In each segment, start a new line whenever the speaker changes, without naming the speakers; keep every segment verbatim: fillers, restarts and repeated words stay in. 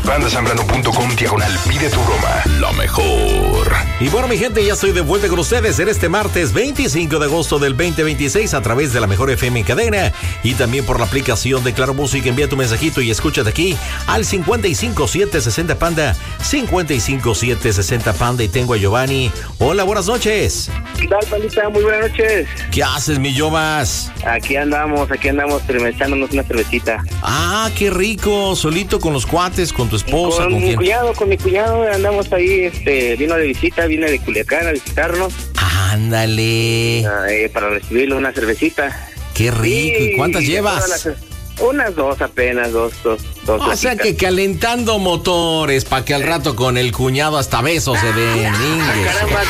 pandasambrano.com diagonal pide tu broma. Lo mejor.
Y bueno, mi gente, ya estoy de vuelta con ustedes en este martes veinticinco de agosto del veinte veintiséis a través de la Mejor F M en cadena y también por la aplicación de Claro Música. Envía tu mensajito y escúchate aquí al cincuenta y cinco siete sesenta Panda, cincuenta y cinco siete sesenta Panda, y tengo a Giovanni. Hola, buenas noches.
¿Qué tal, Pandita? Muy buenas noches.
¿Qué haces, mi Giovas?
Aquí andamos, aquí andamos echándonos una cervecita.
Ah, qué rico. ¿Solito, con los cuates, con tu esposa?
Con,
¿Con
mi
quién?
cuñado, con mi cuñado andamos ahí, este, vino de visita, viene de Culiacán a visitarnos.
Ándale.
Eh, para recibirle una cervecita.
Qué rico. ¿Y cuántas llevas?
Las, unas dos apenas, dos, dos, dos.
O sea que calentando motores para que al rato con el cuñado hasta besos se den.
Caramba,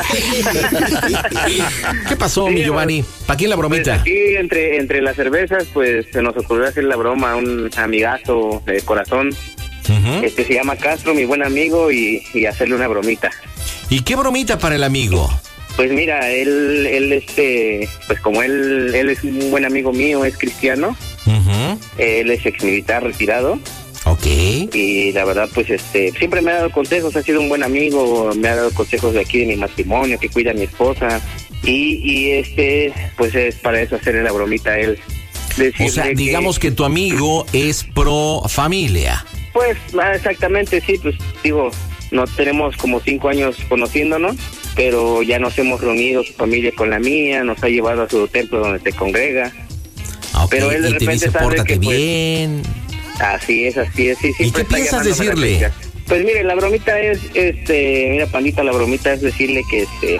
caramba.
¿Qué pasó, sí, mi Giovanni? ¿Para quién la bromita?
Pues aquí entre, entre las cervezas, pues se nos ocurrió hacer la broma a un amigazo de corazón. Uh-huh. Este se llama Castro, mi buen amigo, y, y hacerle una bromita.
¿Y qué bromita para el amigo?
Pues mira, él, él este, pues como él, él es un buen amigo mío, es cristiano. Uh-huh. Él es exmilitar retirado.
Ok.
Y la verdad, pues este, siempre me ha dado consejos, ha sido un buen amigo, me ha dado consejos de aquí de mi matrimonio, que cuida a mi esposa. Y, y este, pues es para eso hacerle la bromita a él.
O sea, que, digamos que tu amigo es pro familia.
Pues exactamente, sí, pues digo, no tenemos como cinco años conociéndonos, pero ya nos hemos reunido su familia con la mía, nos ha llevado a su templo donde se congrega.
Okay,
pero él de
y te
repente
dice,
sabe
pórtate
que, pues,
bien.
Así es, así es, sí, sí.
¿Y qué piensas decirle?
Pues mire, la bromita es, este, mira, Pandita, la bromita es decirle que, este,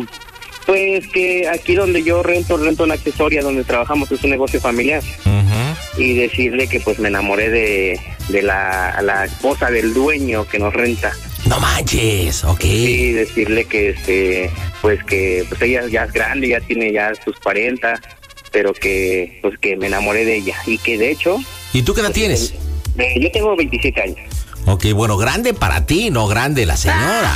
pues que aquí donde yo rento, rento una accesoria donde trabajamos, es un negocio familiar. Uh-huh. Y decirle que pues me enamoré de, de la, la esposa del dueño que nos renta.
No manches, ok.
Sí, decirle que, este, pues que, pues ella ya es grande, ya tiene ya sus cuarenta, pero que, pues que me enamoré de ella. Y que de hecho...
¿Y tú qué edad
pues,
tienes?
Eh, yo tengo veintisiete años.
Ok, bueno, grande para ti, no grande la señora.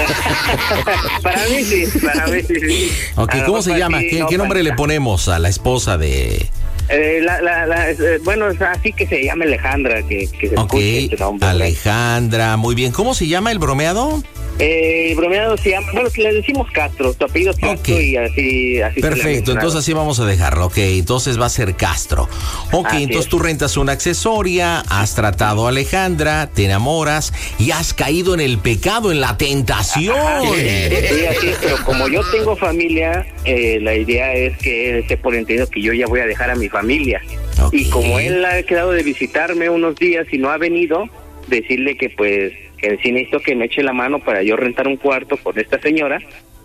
Para mí sí, para mí sí. sí.
Ok, ¿cómo se llama? Ti, ¿Qué, no, ¿qué nombre Pandita le ponemos a la esposa de...?
Eh, la, la, la, eh, bueno, es así que se llama Alejandra, que, que se
Ok, este nombre, Alejandra, muy bien. ¿Cómo se llama el bromeado?
Eh, el bromeado se llama, bueno, le decimos Castro, tu apellido es Castro, okay. y así, así.
Perfecto, entonces así vamos a dejarlo, ok, entonces va a ser Castro. Ok, así entonces es. Tú rentas una accesoria, has tratado a Alejandra, te enamoras y has caído en el pecado, en la tentación.
Ajá, sí, sí, así es, pero como yo tengo familia, eh, la idea es que él esté por entendido que yo ya voy a dejar a mi familia. Okay. Y como él ha quedado de visitarme unos días y no ha venido, decirle que pues... que sí necesito que me eche la mano para yo rentar un cuarto con esta señora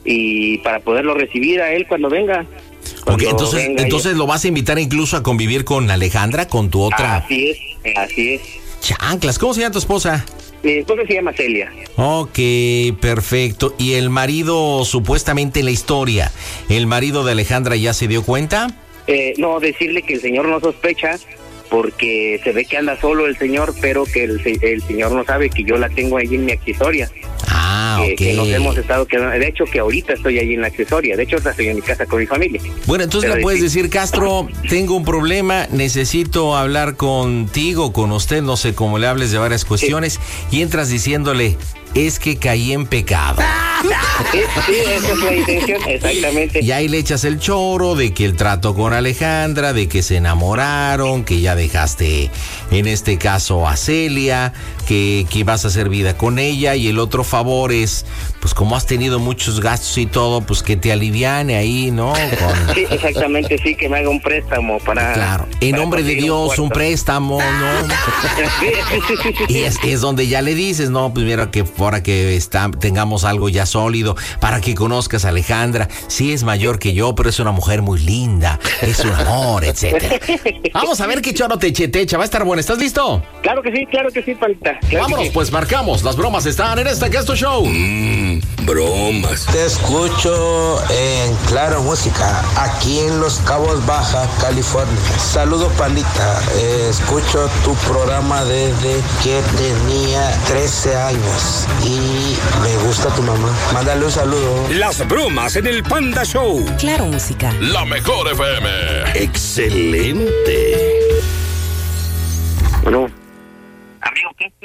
y para poderlo recibir a él cuando venga. Cuando
ok, entonces, venga entonces ella. Lo vas a invitar incluso a convivir con Alejandra, con tu otra...
Así es, así es.
Chanclas, ¿cómo se llama tu esposa?
Mi esposa se llama Celia.
Ok, perfecto. ¿Y el marido, supuestamente en la historia, el marido de Alejandra ya se dio cuenta?
Eh, no, decirle que el señor no sospecha, porque se ve que anda solo el señor, pero que el, el señor no sabe que yo la tengo ahí en mi accesoria.
Ah,
que,
ok.
Que nos hemos estado quedando, de hecho que ahorita estoy ahí en la accesoria, de hecho estoy en mi casa con mi familia.
Bueno, entonces pero le puedes decir, Castro, tengo un problema, necesito hablar contigo, con usted, no sé cómo le hables de varias cuestiones, sí. Y entras diciéndole, es que caí en pecado.
Sí, sí, esa es la intención, exactamente.
Y ahí le echas el choro de que el trato con Alejandra, de que se enamoraron, que ya dejaste, en este caso, a Celia, que, que vas a hacer vida con ella, y el otro favor es, pues como has tenido muchos gastos y todo, pues que te aliviane ahí, ¿no? Con...
Sí, exactamente, sí, que me haga un préstamo para...
Claro, en
para
nombre de Dios, un, un préstamo, ¿no?
Sí, sí, sí, sí, sí.
Y es, es donde ya le dices, no, pues mira, que para que está, tengamos algo ya sólido, para que conozcas a Alejandra. Sí es mayor que yo, pero es una mujer muy linda, es un amor, etcétera. Vamos a ver qué choro te chetecha, va a estar bueno. ¿Estás listo?
Claro que sí, claro que sí, Palita. Claro
Vámonos,
sí.
Pues marcamos. Las bromas están en este que es tu show.
Mmm, bromas.
Te escucho en Claro Música, aquí en Los Cabos, Baja California. Saludos, Pandita. Eh, escucho tu programa desde que tenía trece años y me gusta tu mamá. Mándale un saludo.
Las bromas en el Panda Show.
Claro Música.
La Mejor F M.
Excelente.
Bueno. Amigo Castro.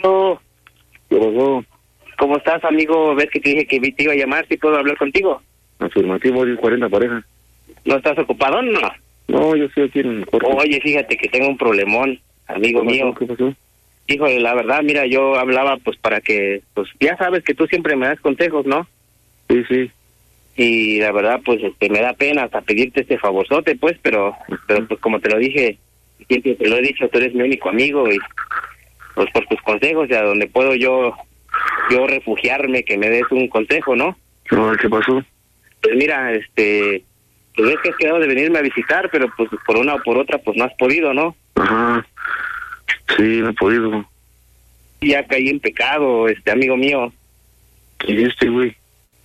Oh,
¿Qué pasó?
¿cómo estás, amigo? ¿Ves que te dije que te iba a llamar? ¿Sí puedo hablar contigo?
Afirmativo, hay cuarenta parejas.
¿No estás ocupado? No.
No, yo estoy aquí en el cuarto.
Oye, fíjate que tengo un problemón, amigo
¿Qué pasó?
mío.
¿Qué pasó?
Híjole, la verdad, mira, yo hablaba pues para que, pues ya sabes que tú siempre me das consejos, ¿no?
Sí, sí.
Y la verdad, pues este, me da pena hasta pedirte este favorzote, pues, pero, pero pues como te lo dije, siempre te lo he dicho, tú eres mi único amigo y pues por tus consejos y a donde puedo yo, yo refugiarme, que me des un consejo, ¿no?
No, ¿qué pasó?
Pues mira, este, pues ves que has quedado de venirme a visitar, pero pues por una o por otra, pues no has podido, ¿no?
Ajá. Sí, no he podido.
Ya caí en pecado, este, amigo mío.
¿Y este, güey?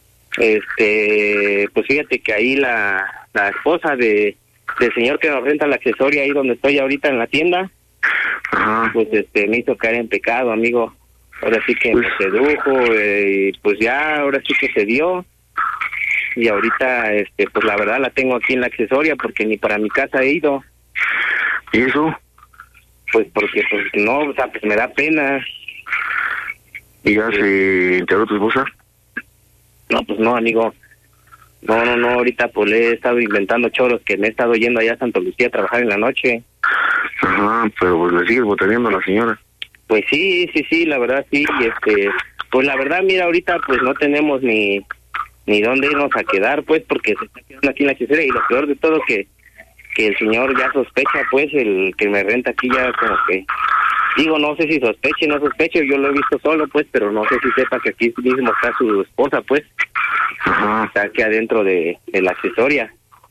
Este, pues fíjate que ahí la, la esposa de del señor que nos renta la accesoria ahí donde estoy ahorita en la tienda,
Ajá.
pues este, me hizo caer en pecado, amigo. Ahora sí que me sedujo, eh, y pues ya, ahora sí que se dio. Y ahorita, este, pues la verdad la tengo aquí en la accesoria porque ni para mi casa he ido.
¿Y eso?
Pues porque, pues no, o sea, pues me da pena.
¿Y ya se enteró tu esposa?
No, pues no, amigo. No, no, no, ahorita pues le he estado inventando choros que me he estado yendo allá a Santa Lucía a trabajar en la noche.
Ajá, pero pues le sigues botaneando a la señora.
Pues sí, sí, sí, la verdad sí, y este, pues la verdad, mira, ahorita pues no tenemos ni ni dónde irnos a quedar, pues, porque se está quedando aquí en la hechicera, y lo peor de todo que que el señor ya sospecha, pues, el que me renta aquí ya como que, digo, no sé si sospeche, no sospeche, yo lo he visto solo, pues, pero no sé si sepa que aquí mismo está su esposa, pues.
Ajá.
Está aquí adentro de, de la accesoria.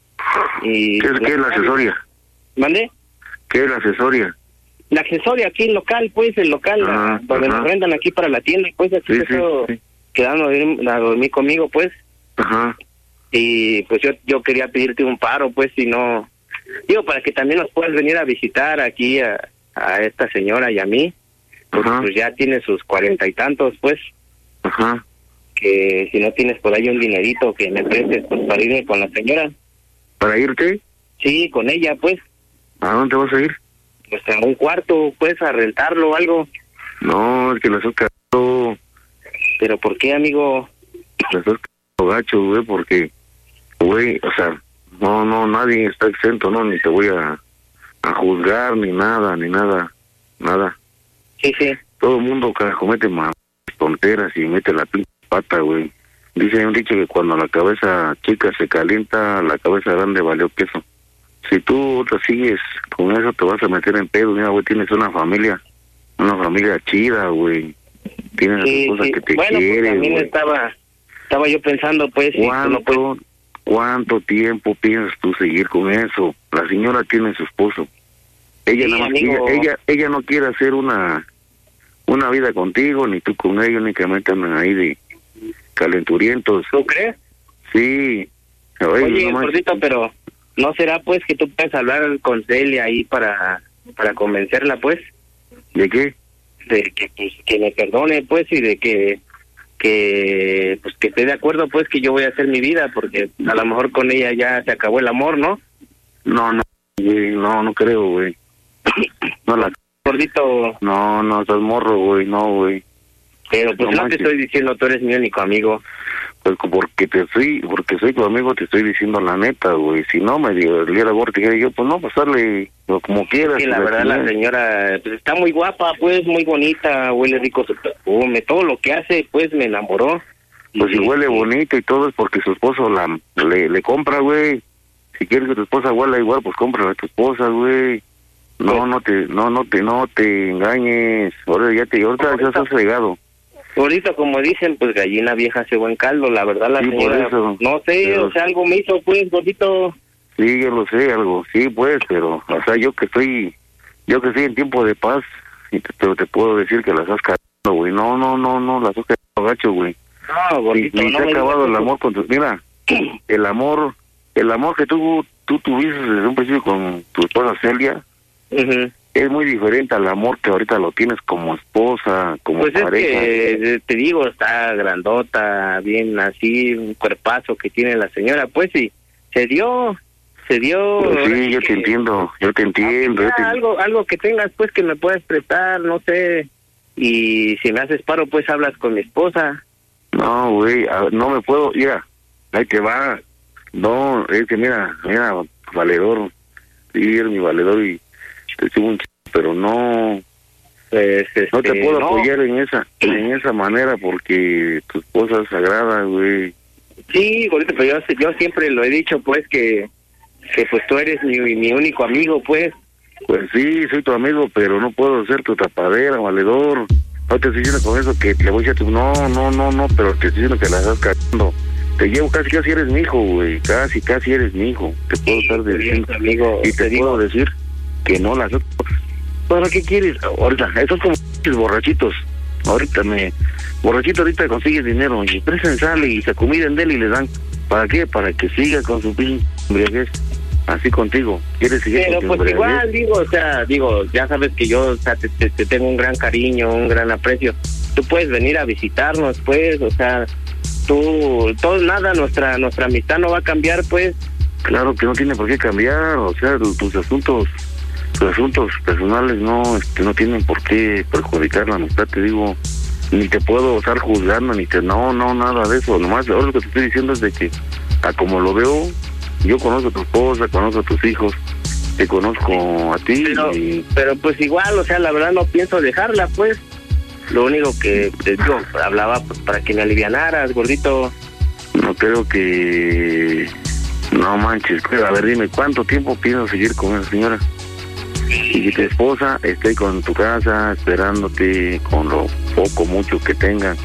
Y
¿Qué, es- qué es la accesoria?
¿Mande?
¿Qué es la accesoria?
La accesoria aquí, el local, pues, el local,
Ajá,
la- donde
ajá.
nos rentan aquí para la tienda, pues, aquí
Sí,
se
sí,
quedó
sí.
quedando a dormir, a dormir conmigo, pues.
Ajá.
Y pues yo yo quería pedirte un paro, pues, si no, digo, para que también nos puedas venir a visitar aquí a, a esta señora y a mí, porque
Ajá.
pues ya tiene sus cuarenta y tantos, pues,
Ajá.
que si no tienes por ahí un dinerito que me prestes, pues, para irme con la señora.
¿Para irte?
Sí, con ella, pues,
¿A dónde vas a ir?
pues a un cuarto, pues, a rentarlo o algo.
No, es que la estás cagando.
Pero ¿por qué, amigo?
La estás cagando gacho, güey, porque, güey, o sea, no, no, nadie está exento, no, ni te voy a, a juzgar, ni nada, ni nada, nada.
Sí, sí.
Todo el mundo, carajo, mete más tonteras y mete la pinche pata, güey. Dice un dicho que cuando la cabeza chica se calienta, la cabeza grande valió queso. Si tú te sigues con eso, te vas a meter en pedo. Mira, güey, tienes una familia, una familia chida, güey. Tienes
Sí,
a tu esposa
sí.
que te
Bueno,
quiere,
pues también
güey.
estaba, estaba yo pensando, pues, si tú no puedes.
¿Cuánto, ¿Cuánto tiempo piensas tú seguir con eso? La señora tiene su esposo. Ella
Sí,
nada más,
amigo.
ella, ella, ella no quiere hacer una una vida contigo, ni tú con ellos, únicamente andan ahí de calenturientos.
¿Tú crees?
Sí. Oye,
Oye,
no manches.
gordito, pero ¿no será, pues, que tú puedes hablar con Celia ahí para para convencerla, pues,
¿De qué?
de que, pues, que me perdone, pues, y de que que pues que esté de acuerdo, pues, que yo voy a hacer mi vida, porque a lo mejor con ella ya se acabó el amor, ¿no?
No, no, güey, no, no creo, güey. No, la,
Gordito,
no, no, estás morro, güey, no, güey.
pero pues
No
no,
manches.
te estoy diciendo, tú eres mi único amigo.
Pues porque te soy, porque soy tu amigo, te estoy diciendo la neta, güey. Si no me diera gordo, te dijera yo, pues no, pasarle lo como quieras.
Que la
y
verdad la
chingada.
señora pues está muy guapa, pues, muy bonita, huele rico su perfume, todo lo que hace, pues, me enamoró.
Pues si
Y-
huele
y-
bonito y todo es porque su esposo la le, le compra, güey. Si quieres que tu esposa huela igual, pues cómprale a tu esposa, güey. No,
Pues-
no te, no, no te, no te engañes. Ahora ya te, ahorita ya
Ahorita-
estás fregado.
Ahorita, como dicen, pues gallina vieja hace buen caldo, la verdad la
Sí, por
señora,
eso.
no sé,
Pero-
o sea, algo me hizo, pues, gordito.
Sí, yo lo sé, algo, sí, pues, pero, o sea, yo que estoy, yo que estoy en tiempo de paz, y te, pero te puedo decir que la estás cagando, güey. No, no, no, no, la estás cagando gacho, güey.
No,
Ni,
gordito,
ni
no
se ha
me
acabado
digas
el
eso.
amor con tu, mira, el amor, el amor que tú, tú tuviste desde un principio con tu esposa Celia,
Ujú.
es muy diferente al amor que ahorita lo tienes como esposa, como
Pues es
pareja.
que, eh, te digo, está grandota, bien así, un cuerpazo que tiene la señora, pues, y se dio, se dio.
Pues
ahora
sí,
sí
yo
que-
te entiendo, yo te entiendo. yo
Ya,
te-
algo, algo que tengas, pues, que me puedas prestar, no sé. y si me haces paro, pues hablas con mi esposa.
No, güey, no me puedo, mira, ahí te va. No, es que mira, mira, valedor, sí, eres mi valedor y te sigo un ch... pero no,
pues, este,
no te puedo
no.
apoyar en esa, en esa manera porque tu esposa es sagrada, güey.
Sí, gordito, pero yo, yo siempre lo he dicho, pues, que, que pues tú eres mi, mi único amigo, pues.
Pues sí, soy tu amigo, pero no puedo ser tu tapadera, valedor. No te estoy diciendo con eso que le voy a decir, no, no, no, no, pero te estoy diciendo que la estás cagando. Te llevo, casi, casi eres mi hijo, güey, casi, casi eres mi hijo. Te puedo estar diciendo,
amigo,
y te, te puedo decir que no las... ¿Para qué quieres? Ahorita, esos como borrachitos. Ahorita me... Borrachito ahorita consigues dinero y prestan sale y se acomidan de él y le dan. ¿Para qué? Para que siga con su pinche embriaguez. Así contigo. ¿Quieres seguir
Pero
con tu
pues
embriaguez?
igual, digo, o sea, digo, ya sabes que yo, o sea, te, te, te tengo un gran cariño, un gran aprecio. Tú puedes venir a visitarnos, pues, o sea, tú, todo, nada, nuestra nuestra amistad no va a cambiar, pues.
Claro que no tiene por qué cambiar, o sea, tus asuntos, tus asuntos personales no, este, no tienen por qué perjudicar la amistad, te digo. Ni te puedo estar juzgando, ni te... No, no, nada de eso. Nomás, ahora lo que te estoy diciendo es de que, a como lo veo, yo conozco a tu esposa, conozco a tus hijos, te conozco a ti.
Pero,
y...
pero pues igual, o sea, la verdad no pienso dejarla, pues. Lo único que te digo, hablaba pues, para que me alivianaras, gordito.
No creo que... No manches, a ver, dime, ¿cuánto tiempo piensas seguir con esa señora? Y que tu esposa esté con tu casa esperándote con lo poco, mucho que tengan,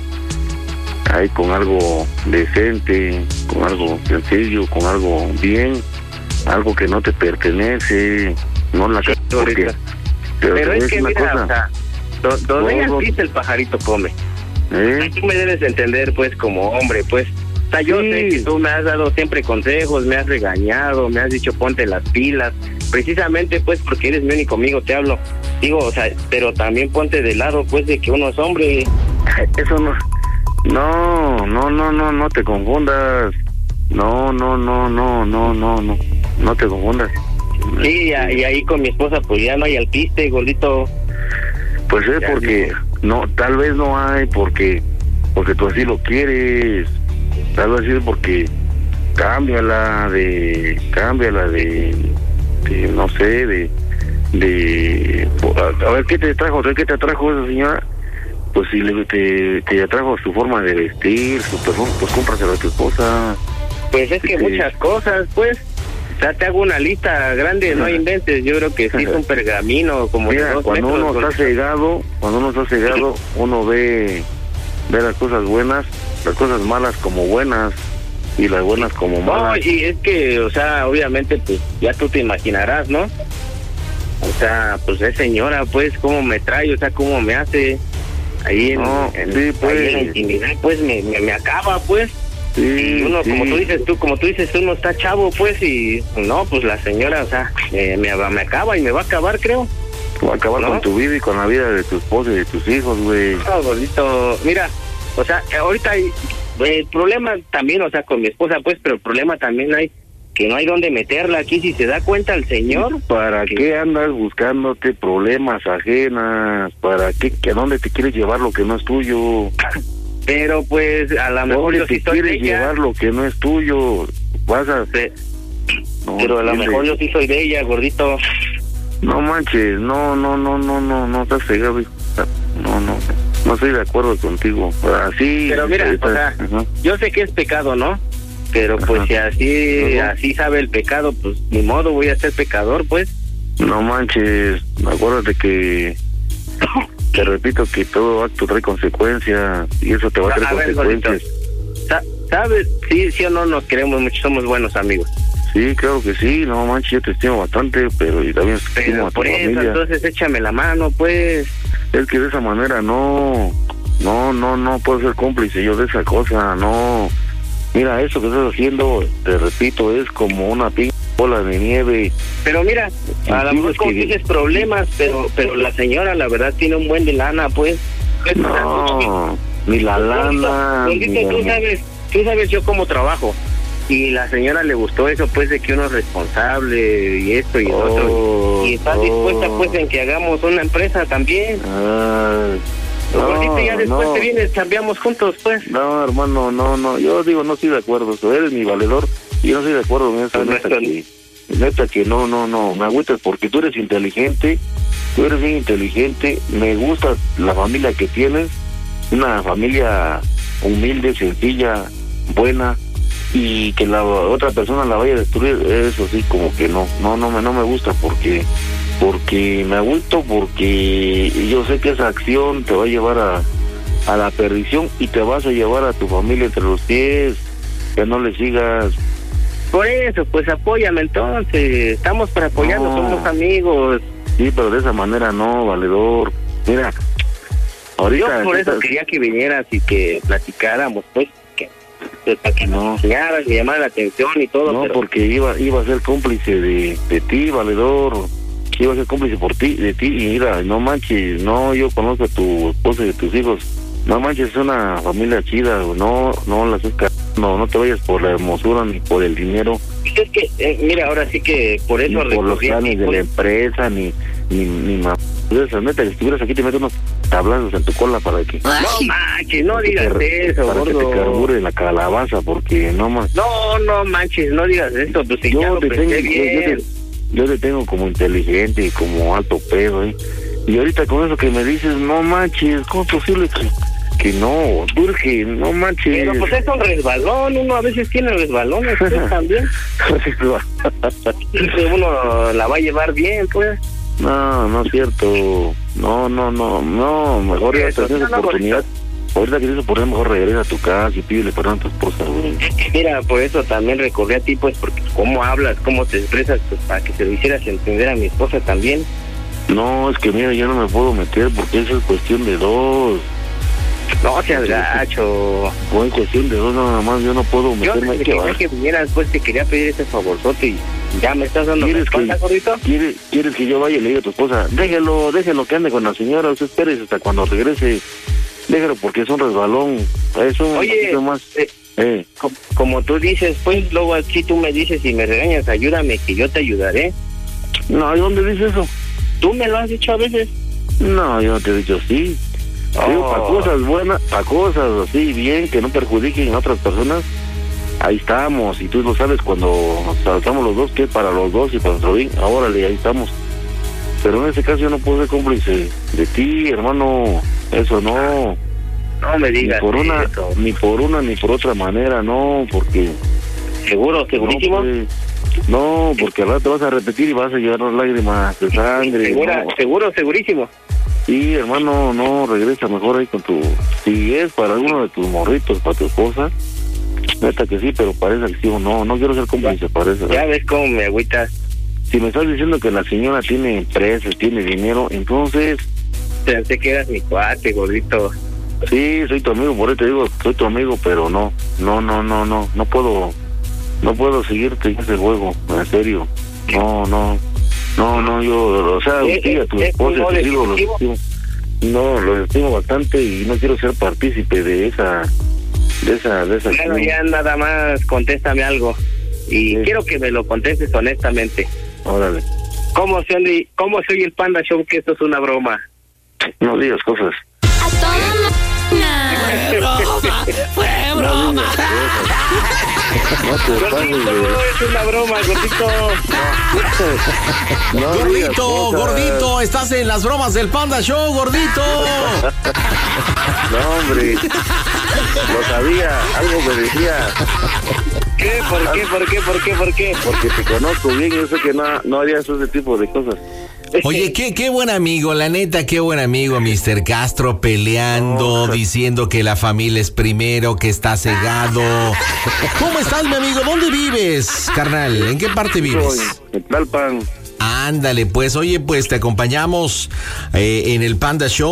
ahí con algo decente, con algo sencillo, con algo bien, algo que no te pertenece, no la
Sí,
porque,
pero, pero es que
una
mira,
cosa,
o sea, do, donde ella
todo,
pisa el pajarito come.
¿eh?
Tú me debes entender, pues, como hombre, pues. O sea, yo
Sí.
sé que tú me has dado siempre consejos, me has regañado, me has dicho ponte las pilas, precisamente pues porque eres mi único amigo, te hablo. Digo, o sea, pero también ponte de lado pues de que uno es hombre.
Eso no, no, no, no, no, no te confundas, no, no, no, no, no, no, no, no te confundas.
Sí, y, y ahí con mi esposa pues ya no hay alpiste, gordito.
Pues es
Ya
porque no, tal vez no hay porque, porque tú así lo quieres. Tal vez es porque cámbiala de, cámbiala de, de no sé, de, de, a, a ver qué te trajo, ¿qué te trajo esa señora? Pues si le, te, te atrajo su forma de vestir, su perfume, pues cómpraselo a tu esposa.
Pues es que
Sí.
muchas cosas, pues. O sea, te hago una lista grande, no inventes. Yo creo que sí es un pergamino como de
Mira,
dos
cuando
metros,
uno está
gordito.
cegado, cuando uno está cegado, uno ve, ve las cosas buenas, las cosas malas como buenas y las buenas como
No,
malas.
y es que, o sea, obviamente, pues, ya tú te imaginarás, ¿no? O sea, pues es señora, pues, cómo me trae, o sea, cómo me hace ahí en,
No,
en-
sí, pues.
ahí en la intimidad, pues, me, me, me acaba, pues.
Sí,
Y uno,
sí.
como tú dices, tú, como tú dices, uno está chavo, pues, y no, pues la señora, o sea, me, me, me acaba y me va a acabar, creo.
Va a acabar
¿No?
con tu vida y con la vida de tu esposa y de tus hijos, güey.
No, gordito, mira, o sea, ahorita hay el problema también, o sea, con mi esposa, pues, pero el problema también hay que no hay dónde meterla aquí, si se da cuenta el señor.
¿Para
que-
qué andas buscándote problemas ajenas? ¿Para qué? ¿A dónde te quieres llevar lo que no es tuyo?
Pero pues a lo mejor
¿Dónde
yo
te
sí soy de
quieres
ella,
llevar lo que no es tuyo? Vas a...
pe-
No,
pero a lo
entiendes.
mejor yo sí soy de ella, gordito.
No manches, no, no, no, no, no, no estás cegado, hijo. No, no, no estoy de acuerdo contigo. Así...
Pero mira,
ahorita-
o sea,
ajá.
yo sé que es pecado, ¿no? Pero pues
Ajá.
si así,
Ajá.
así sabe el pecado, pues ni modo, voy a ser pecador, pues.
No manches, acuérdate que... Te repito que todo acto trae consecuencias y eso te va a traer
A ver,
consecuencias.
gordito, sa- ¿sabes? Sí, sí o no nos queremos mucho, somos buenos amigos.
Sí, claro que sí, no manches, yo te estimo bastante, pero y también estimo
Pero
a tu
por eso,
familia.
entonces échame la mano, pues.
Es que de esa manera no, no, no, no puedo ser cómplice yo de esa cosa, no. Mira, eso que estás haciendo, te repito, es como una pinche bola de nieve.
Pero mira, a lo
Sí,
mejor
es
como
que-
tienes problemas, pero pero la señora, la verdad, tiene un buen de lana, pues.
No, ni la lana.
Gordito,
ni
tú
la-
sabes, tú sabes yo cómo trabajo. Y la señora le gustó eso, pues, de que uno es responsable y esto y el otro.
Oh,
Y está
oh.
dispuesta, pues, en que hagamos una empresa también.
Ah,
No, gordito, ya después
no.
te vienes, cambiamos juntos, pues.
No, hermano, no, no. Yo digo, no estoy de acuerdo. Tú eres mi valedor y yo no estoy de acuerdo en eso.
No,
Neta
no,
que, neta que no, no, no. Me agüitas porque tú eres inteligente. Tú eres bien inteligente. Me gusta la familia que tienes. Una familia humilde, sencilla, buena. Y que la otra persona la vaya a destruir, eso sí, como que no. No, no me, no me gusta porque... porque me agüito, porque yo sé que esa acción te va a llevar a, a la perdición y te vas a llevar a tu familia entre los pies, que no le sigas.
Por eso, pues apóyame entonces, estamos para apoyarnos,
No.
somos amigos.
Sí, pero de esa manera no, valedor. Mira, ahorita...
Yo por eso
ahorita-
quería que vinieras y que platicáramos, pues, que, pues, para que
No.
nos enseñaras, me llamara la atención y todo,
No,
pero...
porque iba iba a ser cómplice de, de ti, valedor. Iba a ser cómplice por ti, de ti, y mira, no manches, no, yo conozco a tu esposa y a tus hijos. No manches, es una familia chida, no, no las estés no, no te vayas por la hermosura ni por el dinero,
Es que, eh, mira, ahora sí que por
ni
eso
por los
recurrí a ti,
planes de la
pues.
empresa, ni, ni, ni ma... Esa neta, si estuvieras aquí te meto unos tablazos en tu cola para que...
No manches, no
para que
digas
te-
eso,
para que te
gordo.
carbure la calabaza, porque no más...
No, no manches, no digas eso, pues si ya
Yo
lo
te, tengo,
pensé
yo,
bien.
yo te, yo te tengo como inteligente y como alto pedo, ¿eh? Y ahorita con eso que me dices, no manches, ¿cómo es posible que, que no? Urge, no manches.
Pero pues es un resbalón, uno a veces tiene resbalones, pues también. Y uno la va a llevar bien, pues.
No, no es cierto. No, no, no, no. Mejor ya
Eso,
te tienes
no, no,
oportunidad. Ahorita que tienes oportunidad, mejor regresa a tu casa y pídele perdón a tu esposa, güey.
Mira, por eso también recurrí a ti, pues, porque cómo hablas, cómo te expresas, pues, para que se lo hicieras entender a mi esposa también.
No, es que mira, yo no me puedo meter porque eso es cuestión de dos.
No seas gacho.
O es cuestión de dos, nada más, yo no puedo
Yo
meterme.
desde
que
que
va.
quería que vinieras, pues, te quería pedir ese favorzote y ya me estás dando la
¿Quieres que,
espalda, gordito.
¿quieres, ¿Quieres que yo vaya y le diga a tu esposa, déjelo, déjelo que ande con la señora, usted espérese hasta cuando regrese, déjalo porque es un resbalón, es un
Oye,
poquito más.
eh,
Eh,
co- como tú dices, pues, luego aquí tú me dices y me regañas, ayúdame, que yo te ayudaré.
no, ¿y dónde dice eso?
Tú me lo has dicho a veces.
No, yo no te he dicho así.
Oh.
Digo, para cosas buenas, para cosas así bien, que no perjudiquen a otras personas, ahí estamos, y tú lo sabes cuando saltamos los dos, que para los dos y para nuestro bien, órale, ahí estamos. Pero en este caso yo no puedo ser cómplice de ti, hermano, eso no.
No me
Ni
digas
por una,
eso.
ni por una ni por otra manera, no, porque
¿Seguro, segurísimo?
no, pues, no, porque al rato te vas a repetir y vas a llevar las lágrimas de sangre.
¿Segura,
no.
seguro, segurísimo?
Sí, hermano, no, regresa mejor ahí con tu... Si es para alguno de tus morritos, para tu esposa, neta que sí, pero para esa acción no, no quiero ser cómplice para eso.
Ya ves cómo me agüitas.
Si me estás diciendo que la señora tiene empresas, tiene dinero, entonces,
Pensé que eras mi cuate, gordito.
sí, soy tu amigo, por eso te digo, soy tu amigo, pero no, no, no, no, no, no puedo, no puedo seguirte en ese juego, en serio, no, no, no, no, yo, o sea,
¿Es-
sí, a tu
es
esposa,
un no
te digo, los
definitivo?
estimo, no, los estimo bastante y no quiero ser partícipe de esa, de esa, de esa
Bueno,
acción.
ya nada más contéstame algo. Y
Sí.
quiero que me lo contestes honestamente.
Órale,
¿Cómo soy, ¿Cómo soy el Panda Show que esto es una broma?
no digas cosas.
A toda máquina.
Fue broma. No te pases
Gordito,
de...
es una broma, gordito.
No digas
Gordito,
cosas.
gordito, estás en las bromas del Panda Show, gordito.
No, hombre. Lo sabía, algo me decía.
¿Qué? ¿Por qué? ¿Por qué? ¿Por qué? ¿Por qué?
Porque te conozco bien y yo sé que no, no harías ese tipo de cosas.
Oye, qué, qué buen amigo, la neta, qué buen amigo, mister Castro, peleando,
No.
diciendo que la familia es primero, que está cegado. ¿Cómo estás, mi amigo? ¿Dónde vives, carnal? ¿En qué parte vives?
En Tlalpan.
Ándale, pues, oye, pues te acompañamos eh, en el Panda Show.